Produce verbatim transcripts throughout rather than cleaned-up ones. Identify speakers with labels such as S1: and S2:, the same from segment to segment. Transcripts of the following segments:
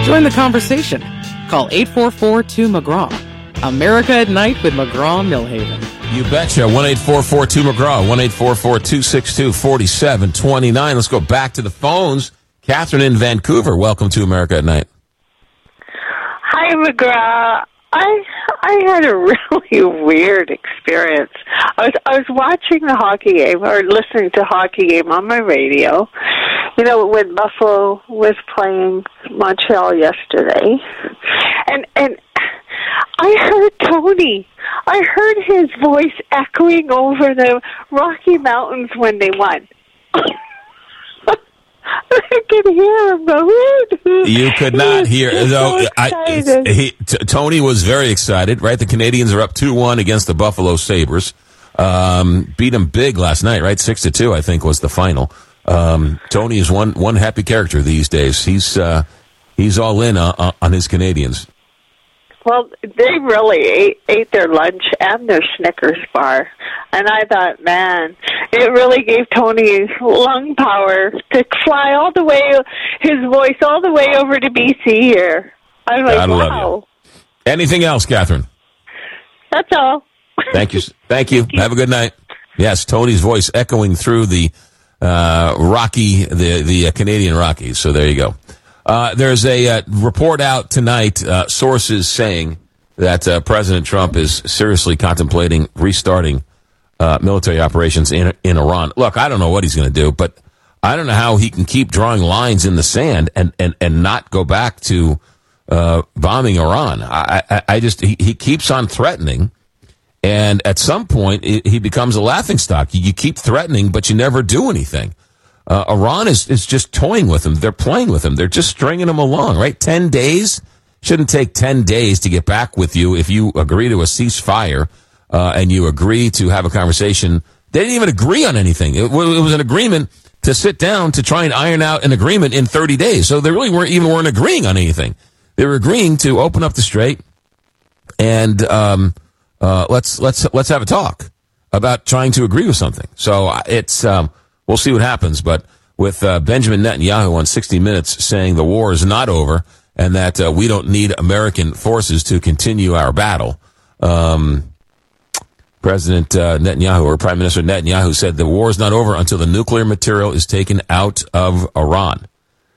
S1: Join the conversation. Call eight four four, two, McGraw. America at Night with McGraw-Millhaven.
S2: You betcha. one eight four four two McGraw. one eight four four two six two four seven two nine. Let's go back to the phones. Catherine in Vancouver. Welcome to America at Night.
S3: Hi, McGraw. I I had a really weird experience. I was I was watching the hockey game or listening to hockey game on my radio. You know, when Buffalo was playing Montreal yesterday, and and I heard Tony. I heard his voice echoing over the Rocky Mountains when they won. I could hear him go.
S2: You could not hear.
S3: So
S2: no, I, he, t- Tony was very excited, right? The Canadians are up two one against the Buffalo Sabres. Um, beat them big last night, right? six to two, I think, was the final. Um, Tony is one one happy character these days. He's uh, he's all in uh, on his Canadians.
S3: Well, they really ate, ate their lunch and their Snickers bar. And I thought, man, it really gave Tony lung power to fly all the way, his voice all the way over to B C here. I was like,
S2: God
S3: wow.
S2: Love you. Anything else, Catherine?
S3: That's all.
S2: Thank you. Thank you. Have a good night. Yes, Tony's voice echoing through the uh, Rocky, the, the uh, Canadian Rockies. So there you go. Uh, there's a uh, report out tonight, uh, sources saying that uh, President Trump is seriously contemplating restarting uh, military operations in in Iran. Look, I don't know what he's going to do, but I don't know how he can keep drawing lines in the sand and, and, and not go back to uh, bombing Iran. I, I, I just he, he keeps on threatening, and at some point it, he becomes a laughingstock. You keep threatening, but you never do anything. Uh, Iran is, is just toying with him. They're playing with him. They're just stringing him along, right? Ten days? Shouldn't take ten days to get back with you if you agree to a ceasefire uh, and you agree to have a conversation. They didn't even agree on anything. It, it was an agreement to sit down to try and iron out an agreement in thirty days. So they really weren't even weren't agreeing on anything. They were agreeing to open up the strait and um, uh, let's let's let's have a talk about trying to agree with something. So it's um, we'll see what happens. But with uh, Benjamin Netanyahu on sixty minutes saying the war is not over and that uh, we don't need American forces to continue our battle, um, President uh, Netanyahu or Prime Minister Netanyahu said the war is not over until the nuclear material is taken out of Iran.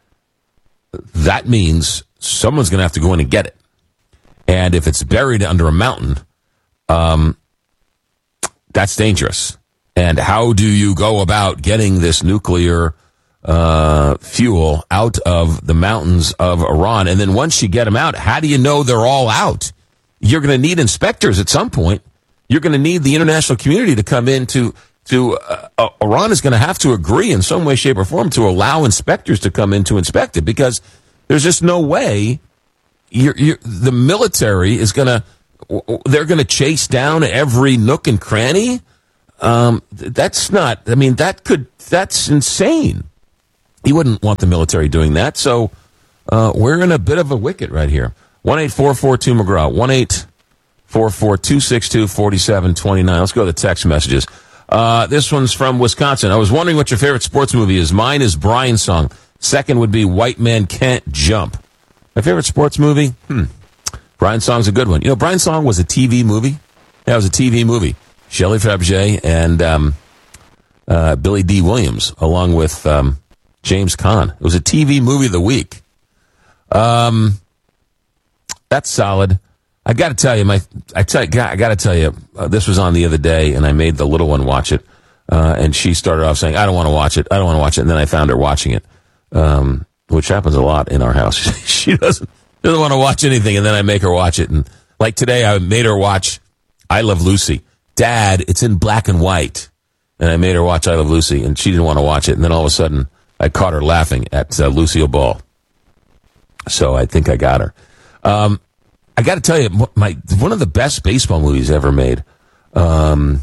S2: That means someone's going to have to go in and get it. And if it's buried under a mountain, um, that's dangerous. And how do you go about getting this nuclear uh, fuel out of the mountains of Iran? And then once you get them out, how do you know they're all out? You're going to need inspectors at some point. You're going to need the international community to come in to, to uh, uh, Iran is going to have to agree in some way, shape, or form to allow inspectors to come in to inspect it, because there's just no way you're, you're, the military is going to, they're going to chase down every nook and cranny. Um, that's not, I mean, that could, that's insane. You wouldn't want the military doing that. So, uh, we're in a bit of a wicket right here. one eight four four two McGraw, one eight four four two six two four seven two nine. Let's go to the text messages. Uh, this one's from Wisconsin. I was wondering what your favorite sports movie is. Mine is Brian's Song. Second would be White Man Can't Jump. My favorite sports movie? Hmm. Brian's Song's a good one. You know, Brian's Song was a T V movie. Yeah, it was a T V movie. Shelley Fabergé and um, uh, Billy D. Williams, along with um, James Caan. It was a T V movie of the week. Um, that's solid. I got to tell you, my I tell I got to tell you, uh, this was on the other day, and I made the little one watch it, uh, and she started off saying, "I don't want to watch it. I don't want to watch it," and then I found her watching it, um, which happens a lot in our house. She doesn't doesn't want to watch anything, and then I make her watch it. And like today, I made her watch I Love Lucy. Dad, it's in black and white, and I made her watch I Love Lucy, and she didn't want to watch it. And then all of a sudden, I caught her laughing at uh, Lucille Ball. So I think I got her. Um, I got to tell you, my one of the best baseball movies ever made um,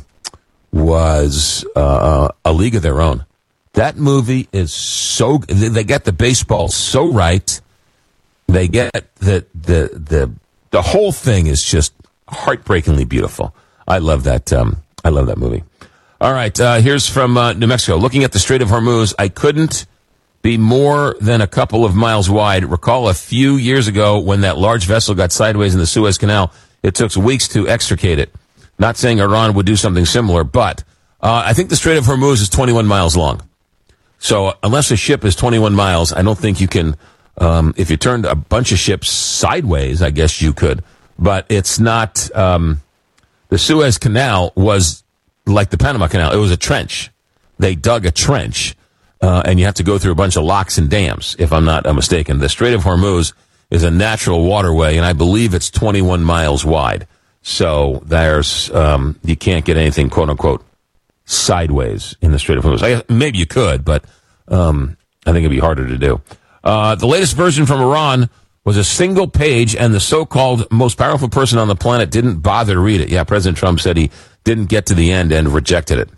S2: was uh, A League of Their Own. That movie is so they get the baseball so right. They get the the the the whole thing is just heartbreakingly beautiful. I love that. Um, I love that movie. All right, uh, here's from uh, New Mexico. Looking at the Strait of Hormuz, I couldn't be more than a couple of miles wide. Recall a few years ago when that large vessel got sideways in the Suez Canal, it took weeks to extricate it. Not saying Iran would do something similar, but uh, I think the Strait of Hormuz is twenty-one miles long. So uh, unless a ship is twenty-one miles, I don't think you can, um, if you turned a bunch of ships sideways, I guess you could. But it's not, um, the Suez Canal was like the Panama Canal. It was a trench. They dug a trench. Uh, and you have to go through a bunch of locks and dams, if I'm not uh, mistaken. The Strait of Hormuz is a natural waterway, and I believe it's twenty-one miles wide. So there's um, you can't get anything, quote unquote, sideways in the Strait of Hormuz. I guess maybe you could, but um, I think it'd be harder to do. Uh, the latest version from Iran was a single page, and the so-called most powerful person on the planet didn't bother to read it. Yeah, President Trump said he didn't get to the end and rejected it.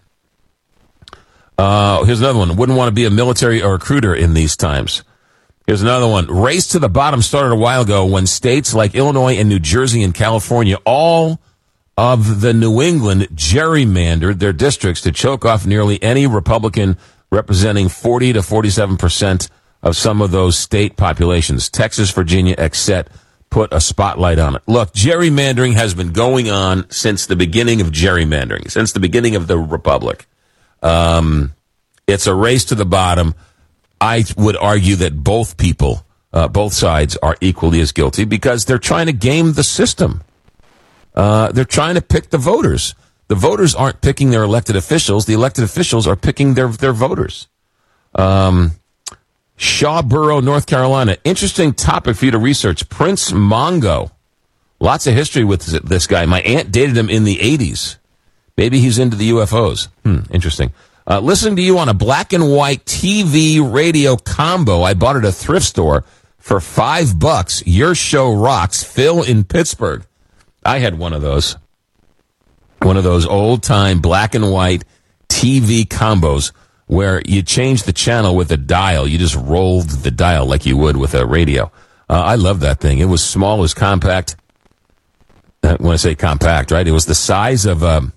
S2: Uh, here's another one. Wouldn't want to be a military or recruiter in these times. Here's another one. Race to the bottom started a while ago when states like Illinois and New Jersey and California, all of the New England, gerrymandered their districts to choke off nearly any Republican representing forty to forty-seven percent of some of those state populations. Texas, Virginia, et cetera put a spotlight on it. Look, gerrymandering has been going on since the beginning of gerrymandering, since the beginning of the Republic. Um, it's a race to the bottom. I would argue that both people, uh, both sides are equally as guilty because they're trying to game the system. Uh, they're trying to pick the voters. The voters aren't picking their elected officials. The elected officials are picking their, their voters. Um, Shawboro, North Carolina. Interesting topic for you to research. Prince Mongo. Lots of history with this guy. My aunt dated him in the eighties. Maybe he's into the U F Os. Hmm, interesting. Uh, listening to you on a black and white T V radio combo. I bought it at a thrift store for five bucks. Your show rocks. Phil in Pittsburgh. I had one of those. One of those old-time black and white T V combos where you change the channel with a dial. You just rolled the dial like you would with a radio. Uh, I love that thing. It was small. It was compact. Uh, when I say compact, right? It was the size of... Um,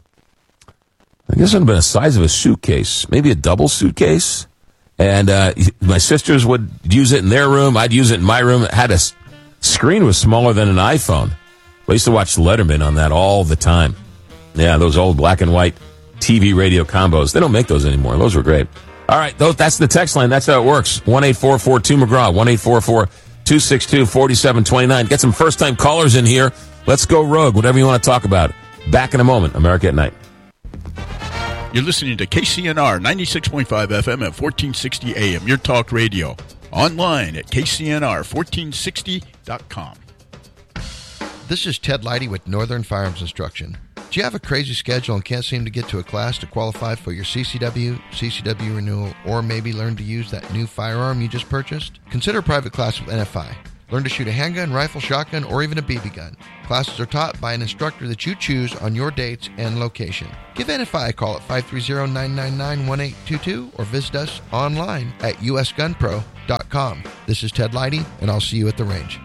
S2: I guess it would have been the size of a suitcase, maybe a double suitcase. And uh, my sisters would use it in their room. I'd use it in my room. It had a screen was smaller than an iPhone. I used to watch Letterman on that all the time. Yeah, those old black and white T V radio combos. They don't make those anymore. Those were great. All right, those, that's the text line. That's how it works. one eight four four two McGraw, one eight four four two six two four seven two nine. Get some first-time callers in here. Let's go rogue, whatever you want to talk about. Back in a moment. America at Night.
S4: You're listening to K C N R ninety-six point five F M at fourteen sixty A M, your talk radio. Online at K C N R fourteen sixty dot com.
S5: This is Ted Leidy with Northern Firearms Instruction. Do you have a crazy schedule and can't seem to get to a class to qualify for your C C W, C C W renewal, or maybe learn to use that new firearm you just purchased? Consider a private class with N F I. Learn to shoot a handgun, rifle, shotgun, or even a B B gun. Classes are taught by an instructor that you choose on your dates and location. Give N F I a call at five three zero, nine nine nine, one eight two two or visit us online at u s gun pro dot com. This is Ted Leidy, and I'll see you at the range.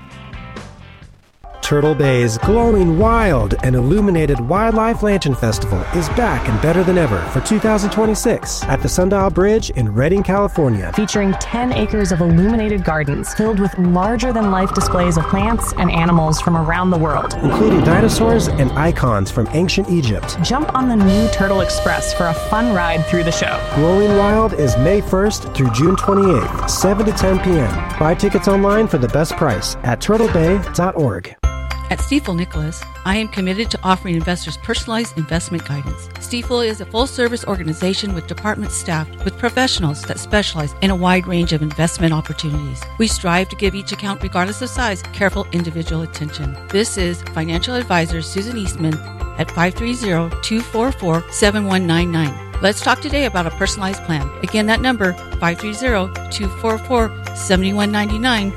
S6: Turtle Bay's glowing wild and illuminated Wildlife Lantern Festival is back and better than ever for two thousand twenty-six at the Sundial Bridge in Redding, California.
S7: Featuring ten acres of illuminated gardens filled with larger-than-life displays of plants and animals from around the world,
S6: including dinosaurs and icons from ancient Egypt.
S7: Jump on the new Turtle Express for a fun ride through the show.
S6: Glowing Wild is May first through June twenty-eighth, seven to ten p.m. Buy tickets online for the best price at turtle bay dot org.
S8: At Stifel Nicholas, I am committed to offering investors personalized investment guidance. Stifel is a full-service organization with departments staffed with professionals that specialize in a wide range of investment opportunities. We strive to give each account, regardless of size, careful individual attention. This is financial advisor Susan Eastman at five three zero, two four four, seven one nine nine. Let's talk today about a personalized plan. Again, that number, five three zero, two four four, seven one nine nine.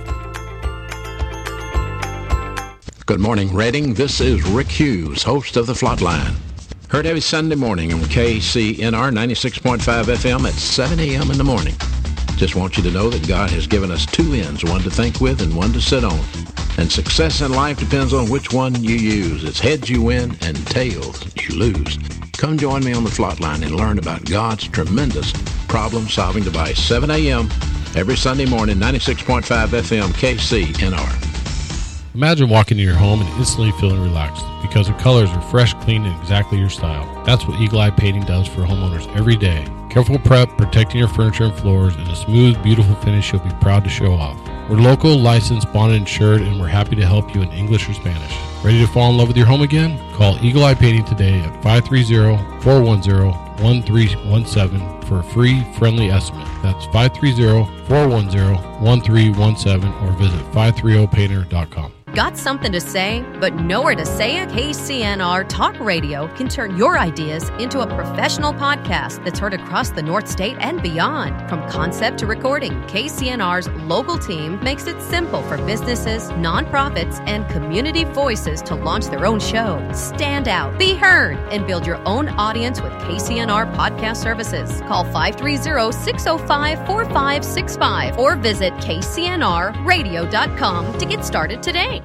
S9: Good morning, Redding. This is Rick Hughes, host of The Flatline. Heard every Sunday morning on K C N R ninety-six point five F M at seven a.m. in the morning. Just want you to know that God has given us two ends, one to think with and one to sit on. And success in life depends on which one you use. It's heads you win and tails you lose. Come join me on The Flatline and learn about God's tremendous problem-solving device, seven a.m. Every Sunday morning, ninety-six point five F M K C N R.
S10: Imagine walking into your home and instantly feeling relaxed because the colors are fresh, clean, and exactly your style. That's what Eagle Eye Painting does for homeowners every day. Careful prep, protecting your furniture and floors, and a smooth, beautiful finish you'll be proud to show off. We're local, licensed, bonded, insured, and we're happy to help you in English or Spanish. Ready to fall in love with your home again? Call Eagle Eye Painting today at five three zero, four one zero, one three one seven for a free, friendly estimate. That's five three zero, four one zero, one three one seven or visit five three zero painter dot com.
S11: Got something to say, but nowhere to say it? K C N R Talk Radio can turn your ideas into a professional podcast that's heard across the North State and beyond. From concept to recording, K C N R's local team makes it simple for businesses, nonprofits, and community voices to launch their own show. Stand out, be heard, and build your own audience with K C N R podcast services. Call five three zero, six zero five, four five six five or visit K C N R radio dot com to get started today.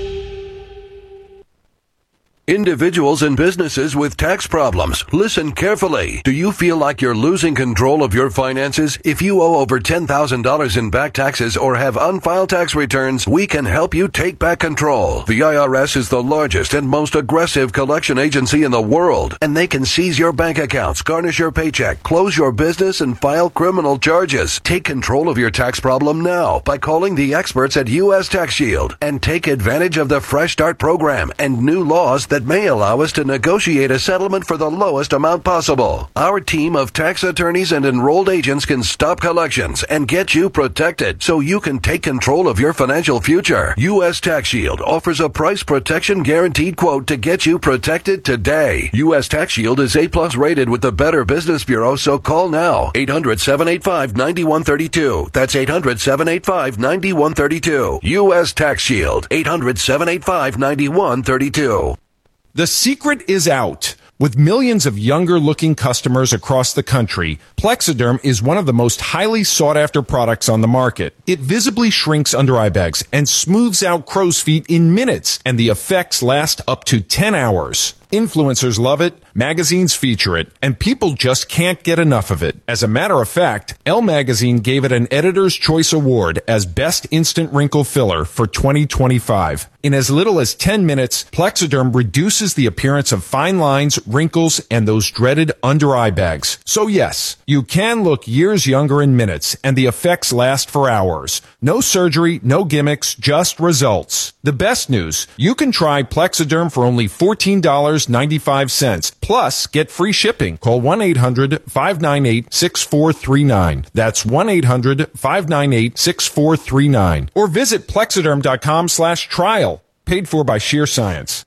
S12: Individuals and businesses with tax problems, listen carefully. Do you feel like you're losing control of your finances? If you owe over ten thousand dollars in back taxes or have unfiled tax returns, we can help you take back control. The I R S is the largest and most aggressive collection agency in the world, and they can seize your bank accounts, garnish your paycheck, close your business, and file criminal charges. Take control of your tax problem now by calling the experts at U S Tax Shield and take advantage of the Fresh Start program and new laws that may allow us to negotiate a settlement for the lowest amount possible. Our team of tax attorneys and enrolled agents can stop collections and get you protected so you can take control of your financial future. U S Tax Shield offers a price protection guaranteed quote to get you protected today. U S Tax Shield is A plus rated with the Better Business Bureau, so call now. eight hundred, seven eight five, nine one three two. That's eight hundred, seven eight five, nine one three two. U S Tax Shield. eight hundred, seven eight five, nine one three two.
S13: The secret is out. With millions of younger-looking customers across the country, Plexiderm is one of the most highly sought-after products on the market. It visibly shrinks under-eye bags and smooths out crow's feet in minutes, and the effects last up to ten hours. Influencers love it, magazines feature it, and people just can't get enough of it. As a matter of fact, Elle Magazine gave it an Editor's Choice Award as Best Instant Wrinkle Filler for twenty twenty-five. In as little as ten minutes, Plexiderm reduces the appearance of fine lines, wrinkles, and those dreaded under-eye bags. So yes, you can look years younger in minutes, and the effects last for hours. No surgery, no gimmicks, just results. The best news, you can try Plexiderm for only fourteen dollars and ninety-five cents. Plus, get free shipping. Call one eight hundred, five nine eight, six four three nine. That's one eight hundred, five nine eight, six four three nine. Or visit Plexiderm.com slash trial. Paid for by Sheer Science.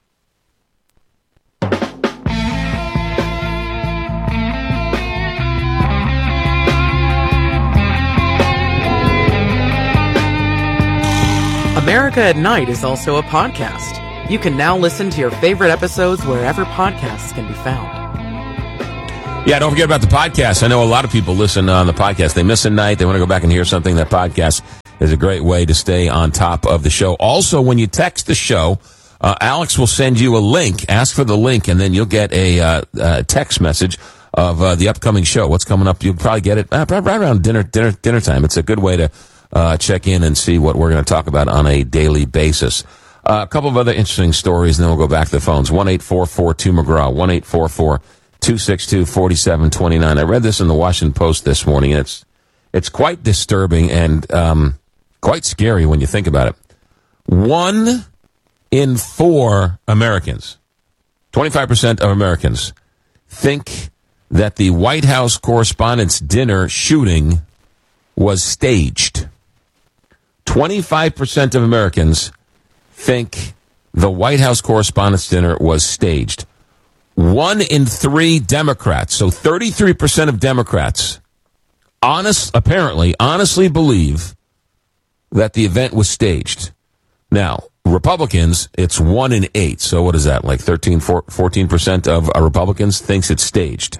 S1: America at Night is also a podcast. You can now listen to your favorite episodes wherever podcasts can be found.
S2: Yeah, don't forget about the podcast. I know a lot of people listen on the podcast. They miss a night. They want to go back and hear something. That podcast is a great way to stay on top of the show. Also, when you text the show, uh, Alex will send you a link. Ask for the link, and then you'll get a uh, uh, text message of uh, the upcoming show. What's coming up? You'll probably get it uh, right around dinner, dinner, dinner time. It's a good way to uh, check in and see what we're going to talk about on a daily basis. Uh, a couple of other interesting stories, and then we'll go back to the phones. one eight four four two McGraw, one eight four four two six two four seven two nine. I read this in the Washington Post this morning, and it's it's quite disturbing and um, quite scary when you think about it. One in four Americans, twenty-five percent of Americans, think that the White House Correspondents' Dinner shooting was staged. twenty-five percent of Americans think the White House Correspondents' Dinner was staged. One in three Democrats, so thirty-three percent of Democrats, honest, apparently, honestly believe that the event was staged. Now, Republicans, it's one in eight. So what is that, like thirteen, fourteen percent of Republicans thinks it's staged.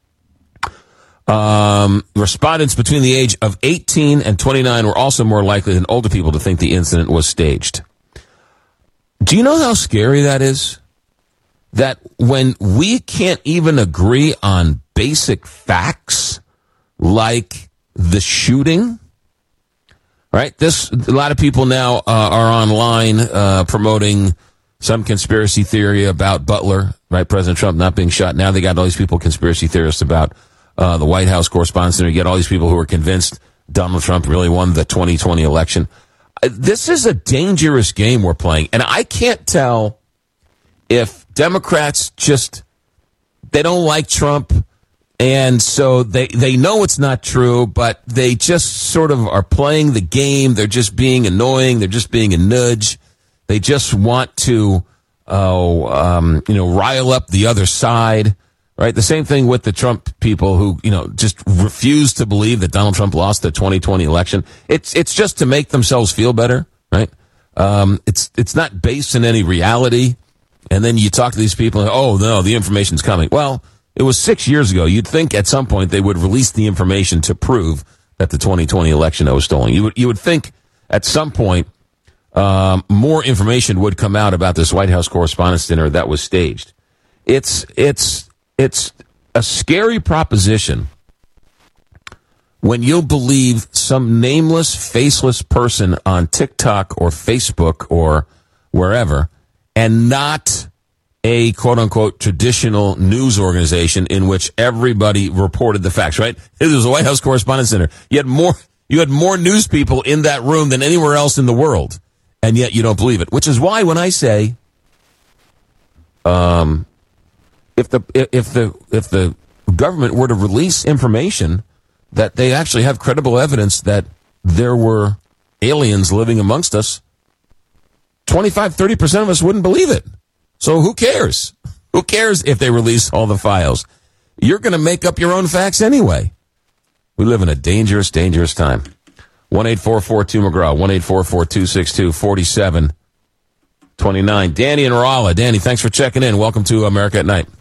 S2: Um, respondents between the age of eighteen and twenty-nine were also more likely than older people to think the incident was staged. Do you know how scary that is? That when we can't even agree on basic facts like the shooting, right? This a lot of people now uh, are online uh, promoting some conspiracy theory about Butler, right? President Trump not being shot. Now they got all these people, conspiracy theorists about uh, the White House Correspondents' Center. You get all these people who are convinced Donald Trump really won the twenty twenty election. Uh, this is a dangerous game we're playing, and I can't tell if Democrats just they don't like Trump. And so they, they know it's not true, but they just sort of are playing the game. They're just being annoying. They're just being a nudge. They just want to, uh, um, you know, rile up the other side, right? The same thing with the Trump people who, you know, just refuse to believe that Donald Trump lost the twenty twenty election. It's, it's just to make themselves feel better, right? Um, it's, it's not based in any reality. And then you talk to these people and, oh, no, the information's coming. Well, it was six years ago. You'd think at some point they would release the information to prove that the twenty twenty election was stolen. You would, you would think at some point um, more information would come out about this White House Correspondents' Dinner that was staged. It's it's it's a scary proposition when you'll believe some nameless, faceless person on TikTok or Facebook or wherever, and not a quote-unquote traditional news organization in which everybody reported the facts, right? It was a White House Correspondents' Center. You had more, you had more news people in that room than anywhere else in the world, and yet you don't believe it. Which is why when I say, um, if the if the if the government were to release information that they actually have credible evidence that there were aliens living amongst us, twenty-five, thirty percent of us wouldn't believe it. So who cares? Who cares if they release all the files? You're going to make up your own facts anyway. We live in a dangerous, dangerous time. one eight four four two McGraw, one eight four four two six two four seven two nine. Danny and Rolla. Danny, thanks for checking in. Welcome to America at Night.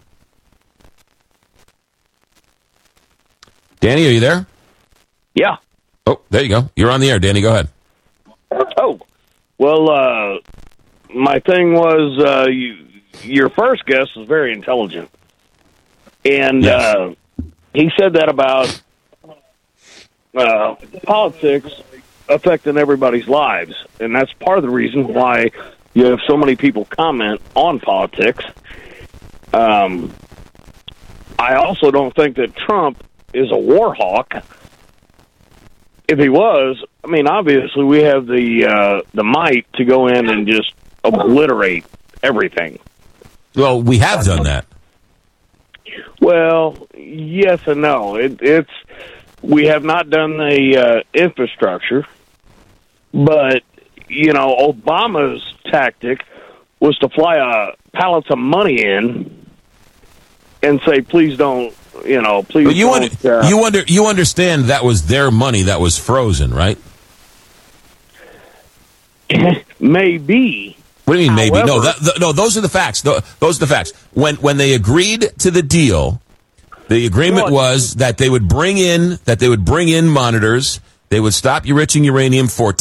S2: Danny, are you there?
S14: Yeah.
S2: Oh, there you go. You're on the air, Danny. Go ahead.
S14: Oh, well, uh, my thing was, uh, you, your first guest was very intelligent. And
S2: yes.
S14: uh, he said that about uh, politics affecting everybody's lives. And that's part of the reason why you have so many people comment on politics. Um, I also don't think that Trump is a war hawk. If he was, I mean, obviously we have the uh, the might to go in and just obliterate everything.
S2: Well, we have done that.
S14: Well, yes and no. It, it's we have not done the uh, infrastructure, but you know, Obama's tactic was to fly a pallets of money in and say, "Please don't." You know, please.
S2: But you
S14: don't,
S2: under,
S14: uh,
S2: you under you understand that was their money that was frozen, right?
S14: Maybe.
S2: What do you mean, maybe?
S14: However,
S2: no, that, the, no. Those are the facts. Those are the facts. When when they agreed to the deal, the agreement was that they would bring in that they would bring in monitors. They would stop enriching uranium for